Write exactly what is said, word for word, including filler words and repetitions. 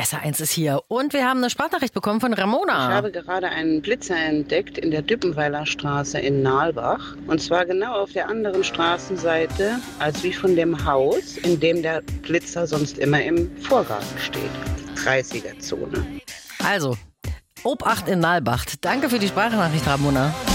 S R eins ist hier und wir haben eine Sprachnachricht bekommen von Ramona. Ich habe gerade einen Blitzer entdeckt in der Düppenweiler Straße in Nalbach. Und zwar genau auf der anderen Straßenseite als wie von dem Haus, in dem der Blitzer sonst immer im Vorgarten steht. dreißiger Zone. Also, Obacht in Nalbach. Danke für die Sprachnachricht, Ramona.